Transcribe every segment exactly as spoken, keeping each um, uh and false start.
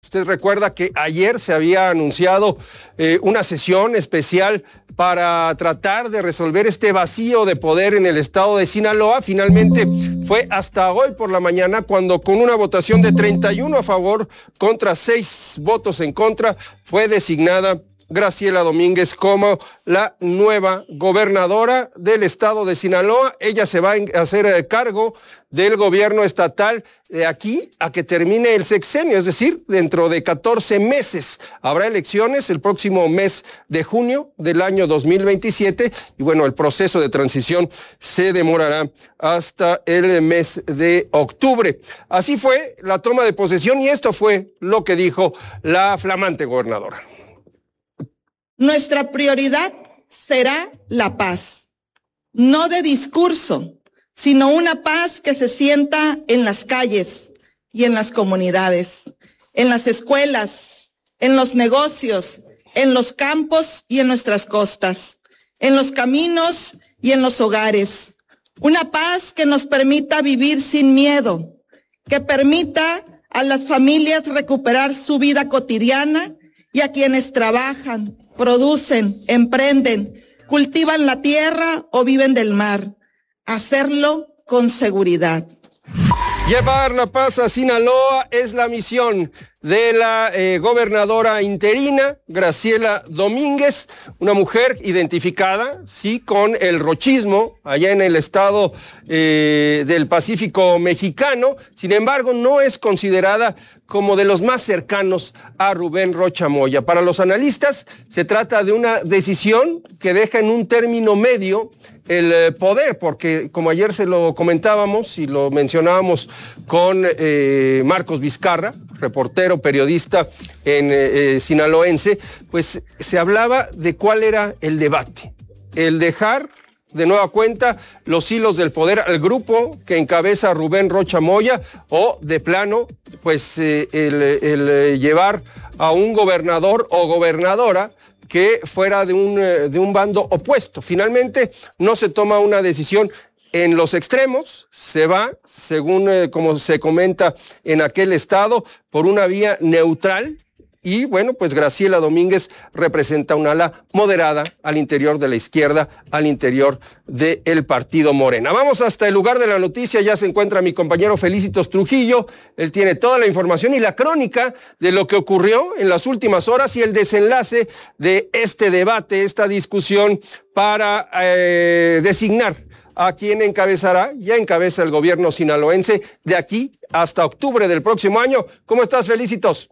Usted recuerda que ayer se había anunciado eh, una sesión especial para tratar de resolver este vacío de poder en el estado de Sinaloa. Finalmente fue hasta hoy por la mañana cuando, con una votación de treinta y uno a favor contra seis votos en contra, fue designada Graciela Domínguez como la nueva gobernadora del estado de Sinaloa. Ella se va a hacer cargo del gobierno estatal de aquí a que termine el sexenio, es decir, dentro de catorce meses. Habrá elecciones el próximo mes de junio del año dos mil veintisiete y bueno, el proceso de transición se demorará hasta el mes de octubre. Así fue la toma de posesión y esto fue lo que dijo la flamante gobernadora. Nuestra prioridad será la paz, no de discurso, sino una paz que se sienta en las calles y en las comunidades, en las escuelas, en los negocios, en los campos y en nuestras costas, en los caminos y en los hogares. Una paz que nos permita vivir sin miedo, que permita a las familias recuperar su vida cotidiana y a quienes trabajan, producen, emprenden, cultivan la tierra o viven del mar, hacerlo con seguridad. Llevar la paz a Sinaloa es la misión de la eh, gobernadora interina, Graciela Domínguez, una mujer identificada, sí, con el rochismo allá en el estado eh, del Pacífico mexicano. Sin embargo, no es considerada como de los más cercanos a Rubén Rocha Moya. Para los analistas, se trata de una decisión que deja en un término medio el poder, porque como ayer se lo comentábamos y lo mencionábamos con eh, Marcos Vizcarra, reportero, periodista en eh, sinaloense, pues se hablaba de cuál era el debate. El dejar de nueva cuenta los hilos del poder al grupo que encabeza Rubén Rocha Moya o de plano, pues eh, el, el eh, llevar a un gobernador o gobernadora que fuera de un, de un bando opuesto. Finalmente no se toma una decisión en los extremos, se va, según eh, como se comenta en aquel estado, por una vía neutral. Y bueno, pues Graciela Domínguez representa un ala moderada al interior de la izquierda, al interior del partido Morena. Vamos hasta el lugar de la noticia, ya se encuentra mi compañero Felicitos Trujillo. Él tiene toda la información y la crónica de lo que ocurrió en las últimas horas y el desenlace de este debate, esta discusión para eh, designar a quien encabezará, ya encabeza el gobierno sinaloense de aquí hasta octubre del próximo año. ¿Cómo estás, Felicitos?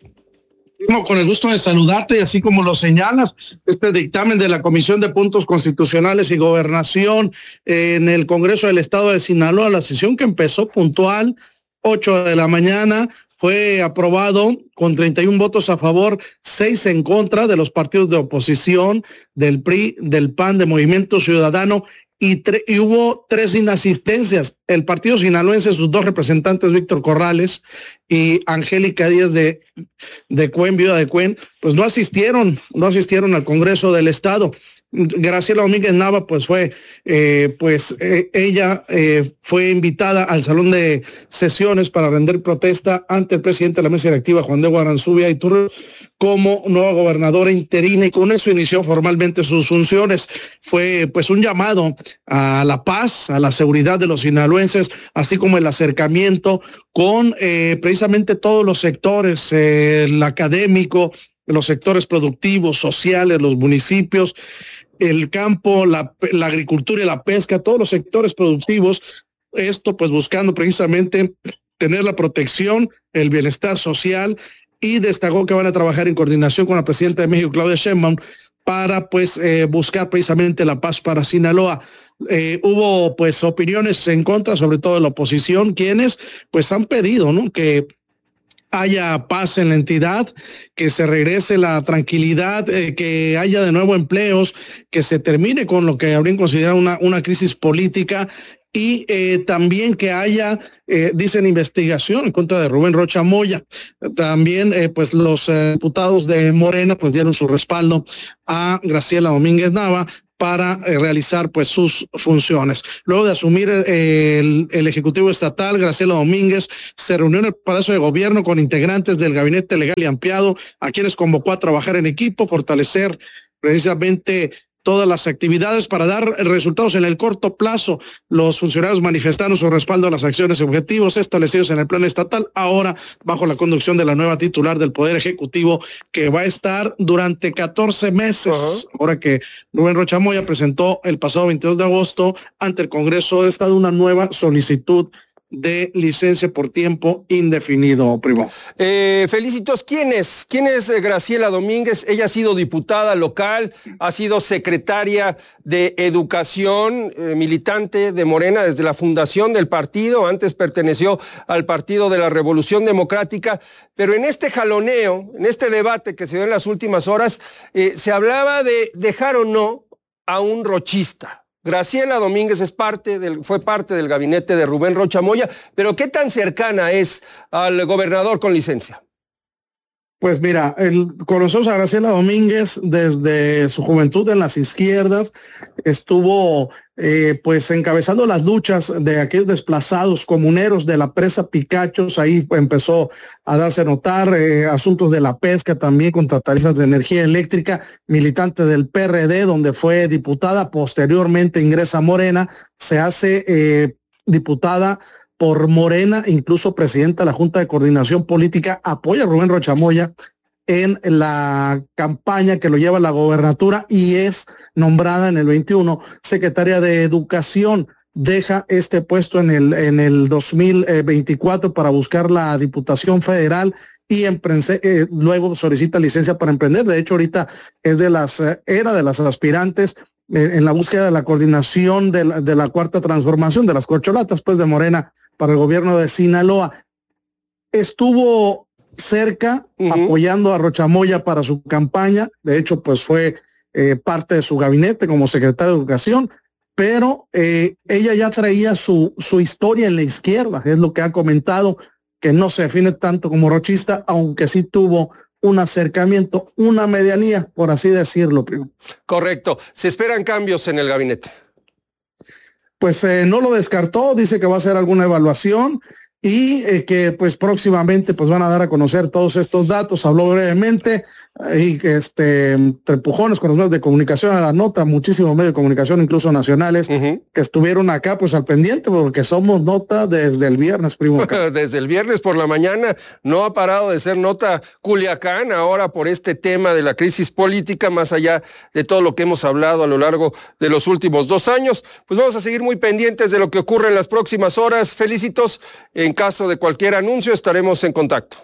Con el gusto de saludarte, y así como lo señalas, este dictamen de la Comisión de Puntos Constitucionales y Gobernación eh, en el Congreso del Estado de Sinaloa, la sesión que empezó puntual, ocho de la mañana, fue aprobado con treinta y un votos a favor, seis en contra de los partidos de oposición, del P R I, del P A N, de Movimiento Ciudadano, Y, tre- y hubo tres inasistencias. El partido sinaloense, sus dos representantes, Víctor Corrales y Angélica Díaz de, de Cuen, viuda de Cuen, pues no asistieron, no asistieron al Congreso del Estado. Graciela Domínguez Nava, pues fue, eh, pues eh, ella eh, fue invitada al salón de sesiones para rendir protesta ante el presidente de la mesa directiva, Juan Diego Aranzubia Iturbe, como nueva gobernadora interina, y con eso inició formalmente sus funciones. Fue pues un llamado a la paz, a la seguridad de los sinaloenses, así como el acercamiento con eh, precisamente todos los sectores, eh, el académico, los sectores productivos, sociales, los municipios, el campo, la, la agricultura y la pesca, todos los sectores productivos, esto pues buscando precisamente tener la protección, el bienestar social, y destacó que van a trabajar en coordinación con la presidenta de México, Claudia Sheinbaum, para pues eh, buscar precisamente la paz para Sinaloa. Eh, hubo pues opiniones en contra, sobre todo de la oposición, quienes pues han pedido, ¿no?, que haya paz en la entidad, que se regrese la tranquilidad, eh, que haya de nuevo empleos, que se termine con lo que habrían considerado una, una crisis política, y eh, también que haya, eh, dicen, investigación en contra de Rubén Rocha Moya. También eh, pues los eh, diputados de Morena pues dieron su respaldo a Graciela Domínguez Nava, para eh, realizar pues sus funciones. Luego de asumir eh, el, el Ejecutivo Estatal, Graciela Domínguez se reunió en el Palacio de Gobierno con integrantes del Gabinete Legal y Ampliado, a quienes convocó a trabajar en equipo, fortalecer precisamente todas las actividades para dar resultados en el corto plazo. Los funcionarios manifestaron su respaldo a las acciones y objetivos establecidos en el plan estatal, ahora bajo la conducción de la nueva titular del Poder Ejecutivo, que va a estar durante catorce meses. Uh-huh. Ahora que Rubén Rocha Moya presentó el pasado veintidós de agosto ante el Congreso del Estado una nueva solicitud de licencia por tiempo indefinido, primo. Eh, felicitos, ¿quién es? ¿Quién es Graciela Domínguez? Ella ha sido diputada local, ha sido secretaria de Educación, eh, militante de Morena desde la fundación del partido, antes perteneció al Partido de la Revolución Democrática, pero en este jaloneo, en este debate que se dio en las últimas horas, eh, se hablaba de dejar o no a un rochista. Graciela Domínguez es parte del, fue parte del gabinete de Rubén Rocha Moya, pero ¿qué tan cercana es al gobernador con licencia? Pues mira, el, conocemos a Graciela Domínguez desde su juventud en las izquierdas, estuvo eh, pues encabezando las luchas de aquellos desplazados comuneros de la presa Picachos, ahí empezó a darse a notar eh, asuntos de la pesca también contra tarifas de energía eléctrica, militante del P R D donde fue diputada, posteriormente ingresa a Morena, se hace eh, diputada por Morena, incluso presidenta de la Junta de Coordinación Política, apoya a Rubén Rocha Moya en la campaña que lo lleva a la gobernatura y es nombrada en el veintiuno secretaria de Educación. Deja este puesto en el, en el dos mil veinticuatro para buscar la Diputación Federal y emprende, eh, luego solicita licencia para emprender. De hecho, ahorita es de las, eh, era de las aspirantes eh, en la búsqueda de la coordinación de la, de la cuarta transformación de las corcholatas, pues de Morena para el gobierno de Sinaloa. Estuvo cerca uh-huh. apoyando a Rocha Moya para su campaña. De hecho, pues fue eh, parte de su gabinete como secretaria de Educación, pero eh, ella ya traía su, su historia en la izquierda, es lo que ha comentado, que no se define tanto como rochista, aunque sí tuvo un acercamiento, una medianía, por así decirlo, primo. Correcto. ¿Se esperan cambios en el gabinete? Pues eh, no lo descartó, dice que va a hacer alguna evaluación y eh, que pues próximamente pues van a dar a conocer todos estos datos. Habló brevemente y que este entre empujones con los medios de comunicación a la nota, muchísimos medios de comunicación, incluso nacionales, uh-huh. que estuvieron acá pues al pendiente porque somos nota desde el viernes, primo. Desde el viernes por la mañana no ha parado de ser nota Culiacán ahora por este tema de la crisis política, más allá de todo lo que hemos hablado a lo largo de los últimos dos años. Pues vamos a seguir muy pendientes de lo que ocurre en las próximas horas. Felicitos, en caso de cualquier anuncio estaremos en contacto.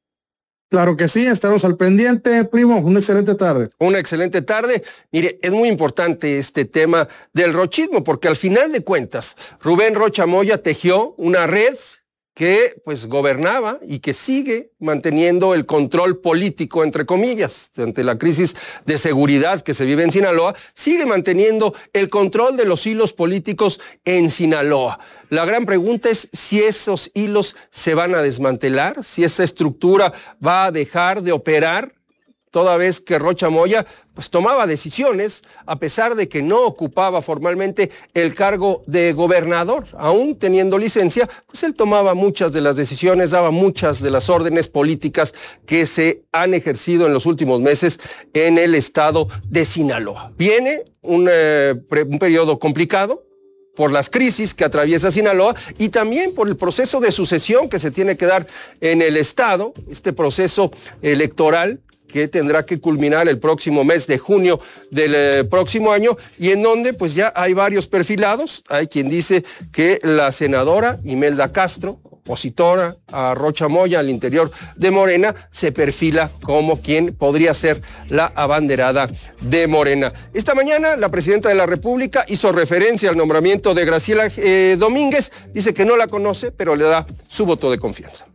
Claro que sí, estaremos al pendiente, primo. Una excelente tarde. Una excelente tarde. Mire, es muy importante este tema del rochismo, porque al final de cuentas, Rubén Rocha Moya tejió una red que pues gobernaba y que sigue manteniendo el control político, entre comillas, ante la crisis de seguridad que se vive en Sinaloa, sigue manteniendo el control de los hilos políticos en Sinaloa. La gran pregunta es si esos hilos se van a desmantelar, si esa estructura va a dejar de operar, toda vez que Rocha Moya pues tomaba decisiones, a pesar de que no ocupaba formalmente el cargo de gobernador, aún teniendo licencia, pues él tomaba muchas de las decisiones, daba muchas de las órdenes políticas que se han ejercido en los últimos meses en el estado de Sinaloa. Viene un, eh, un periodo complicado por las crisis que atraviesa Sinaloa y también por el proceso de sucesión que se tiene que dar en el estado, este proceso electoral que tendrá que culminar el próximo mes de junio del eh, próximo año y en donde pues ya hay varios perfilados. Hay quien dice que la senadora Imelda Castro, opositora a Rocha Moya al interior de Morena, se perfila como quien podría ser la abanderada de Morena. Esta mañana la presidenta de la República hizo referencia al nombramiento de Graciela eh, Domínguez, dice que no la conoce, pero le da su voto de confianza.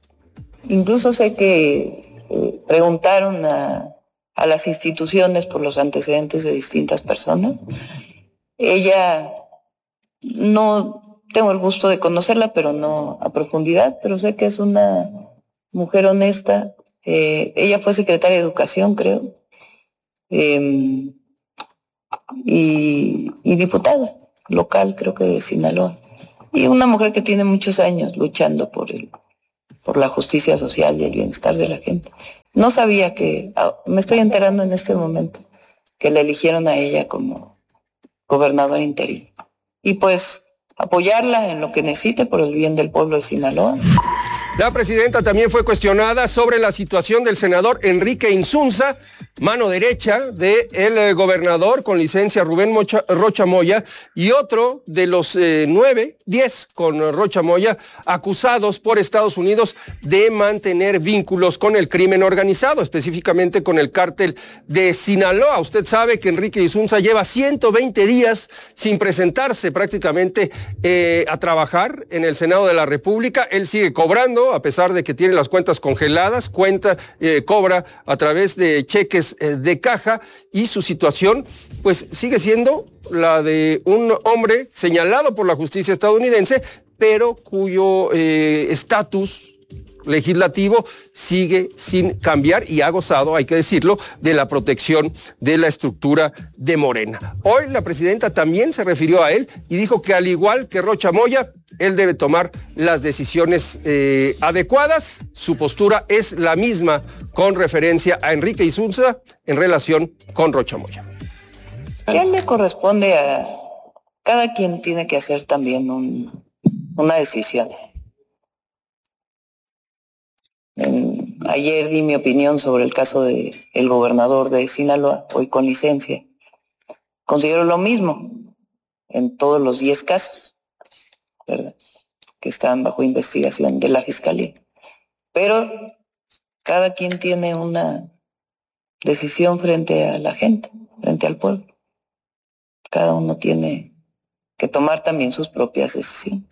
Incluso sé que eh, preguntaron a, a las instituciones por los antecedentes de distintas personas. Ella no tengo el gusto de conocerla, pero no a profundidad, pero sé que es una mujer honesta. Eh, ella fue secretaria de Educación, creo. Eh, y, y diputada local, creo que de Sinaloa. Y una mujer que tiene muchos años luchando por el, por la justicia social y el bienestar de la gente. No sabía que, me estoy enterando en este momento, que la eligieron a ella como gobernadora interina. Y pues apoyarla en lo que necesite por el bien del pueblo de Sinaloa. La presidenta también fue cuestionada sobre la situación del senador Enrique Insunza, mano derecha del gobernador con licencia Rubén Mocha, Rocha Moya, y otro de los eh, nueve, diez con Rocha Moya, acusados por Estados Unidos de mantener vínculos con el crimen organizado, específicamente con el cártel de Sinaloa. Usted sabe que Enrique Insunza lleva ciento veinte días sin presentarse prácticamente eh, a trabajar en el Senado de la República. Él sigue cobrando, a pesar de que tiene las cuentas congeladas, cuenta, eh, cobra a través de cheques eh, de caja, y su situación pues sigue siendo la de un hombre señalado por la justicia estadounidense, pero cuyo estatus eh, legislativo sigue sin cambiar y ha gozado, hay que decirlo, de la protección de la estructura de Morena. Hoy la presidenta también se refirió a él y dijo que al igual que Rocha Moya, él debe tomar las decisiones eh, adecuadas. Su postura es la misma con referencia a Enrique Insunza en relación con Rocha Moya. ¿Qué le corresponde a cada quien? Tiene que hacer también un, una decisión. En, ayer di mi opinión sobre el caso de el gobernador de Sinaloa, hoy con licencia. Considero lo mismo en todos los diez casos, ¿verdad?, que están bajo investigación de la Fiscalía. Pero cada quien tiene una decisión frente a la gente, frente al pueblo. Cada uno tiene que tomar también sus propias decisiones.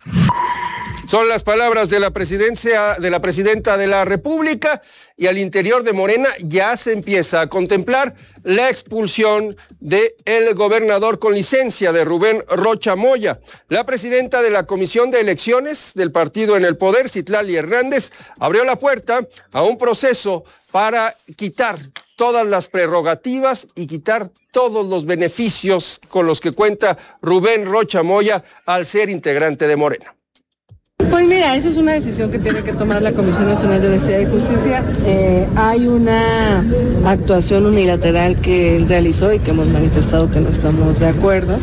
Son las palabras de la presidencia, de la presidenta de la República, y al interior de Morena ya se empieza a contemplar la expulsión de el gobernador con licencia de Rubén Rocha Moya. La presidenta de la Comisión de Elecciones del partido en el poder, Citlali Hernández, abrió la puerta a un proceso para quitar todas las prerrogativas y quitar todos los beneficios con los que cuenta Rubén Rocha Moya al ser integrante de Morena. Pues mira, esa es una decisión que tiene que tomar la Comisión Nacional de Honestidad y Justicia. Eh, hay una actuación unilateral que él realizó y que hemos manifestado que no estamos de acuerdo.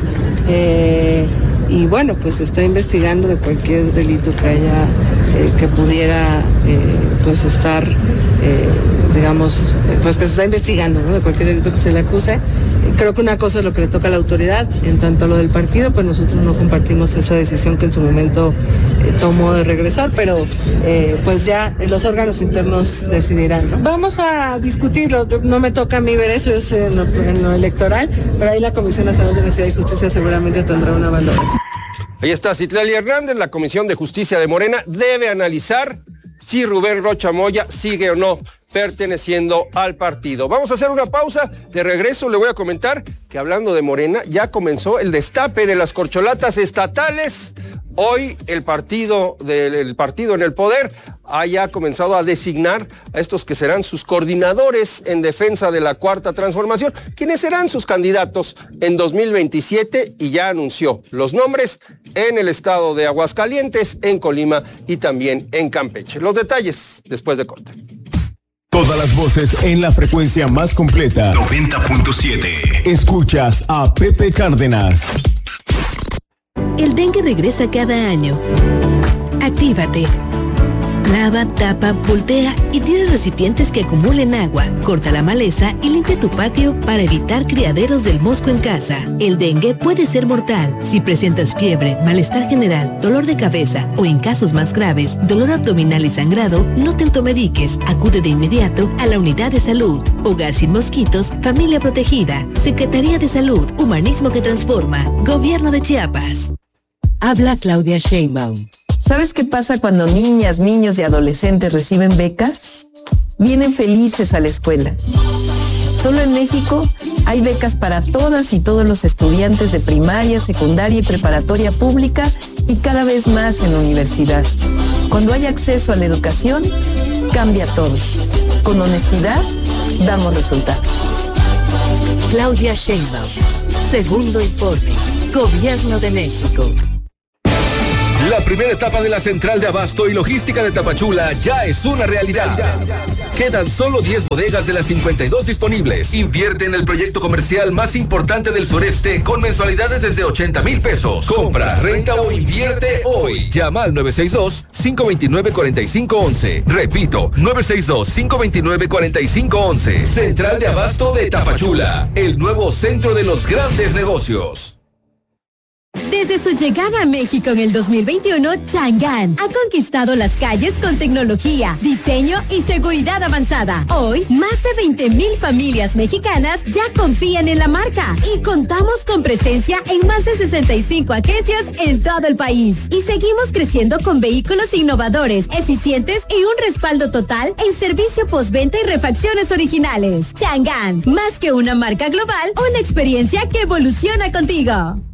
Eh, y bueno, pues se está investigando de cualquier delito que haya, eh, que pudiera eh, pues estar, eh, digamos, pues que se está investigando, ¿no?, de cualquier delito que se le acuse. Creo que una cosa es lo que le toca a la autoridad. En tanto a lo del partido, pues nosotros no compartimos esa decisión que en su momento eh, tomó de regresar, pero eh, pues ya los órganos internos decidirán, ¿no? Vamos a discutirlo, no me toca a mí ver eso, es en lo, en lo electoral, pero ahí la Comisión Nacional de Honestidad y Justicia seguramente tendrá una valoración. Ahí está Citlali Hernández. La Comisión de Justicia de Morena debe analizar si Rubén Rocha Moya sigue o no perteneciendo al partido. Vamos a hacer una pausa. De regreso le voy a comentar que, hablando de Morena, ya comenzó el destape de las corcholatas estatales. Hoy el partido del el partido en el poder haya comenzado a designar a estos que serán sus coordinadores en defensa de la Cuarta Transformación, quienes serán sus candidatos en dos mil veintisiete, y ya anunció los nombres en el estado de Aguascalientes, en Colima y también en Campeche. Los detalles después de corte. Todas las voces en la frecuencia más completa. noventa punto siete. Escuchas a Pepe Cárdenas. El dengue regresa cada año. Actívate. Lava, tapa, voltea y tira recipientes que acumulen agua. Corta la maleza y limpia tu patio para evitar criaderos del mosco en casa. El dengue puede ser mortal. Si presentas fiebre, malestar general, dolor de cabeza o, en casos más graves, dolor abdominal y sangrado, no te automediques. Acude de inmediato a la unidad de salud. Hogar sin mosquitos, familia protegida. Secretaría de Salud, humanismo que transforma. Gobierno de Chiapas. Habla Claudia Sheinbaum. ¿Sabes qué pasa cuando niñas, niños y adolescentes reciben becas? Vienen felices a la escuela. Solo en México hay becas para todas y todos los estudiantes de primaria, secundaria y preparatoria pública, y cada vez más en la universidad. Cuando hay acceso a la educación, cambia todo. Con honestidad, damos resultados. Claudia Sheinbaum. Segundo informe. Gobierno de México. La primera etapa de la central de abasto y logística de Tapachula ya es una realidad. Quedan solo diez bodegas de las cincuenta y dos disponibles. Invierte en el proyecto comercial más importante del sureste con mensualidades desde ochenta mil pesos. Compra, renta o invierte hoy. Llama al nueve seis dos, cinco dos nueve, cuatro cinco uno uno. Repito, nueve seis dos, cinco dos nueve, cuatro cinco uno uno. Central de abasto de Tapachula, el nuevo centro de los grandes negocios. Desde su llegada a México en el dos mil veintiuno, Chang'an ha conquistado las calles con tecnología, diseño y seguridad avanzada. Hoy, más de veinte mil familias mexicanas ya confían en la marca y contamos con presencia en más de sesenta y cinco agencias en todo el país. Y seguimos creciendo con vehículos innovadores, eficientes y un respaldo total en servicio postventa y refacciones originales. Chang'an, más que una marca global, una experiencia que evoluciona contigo.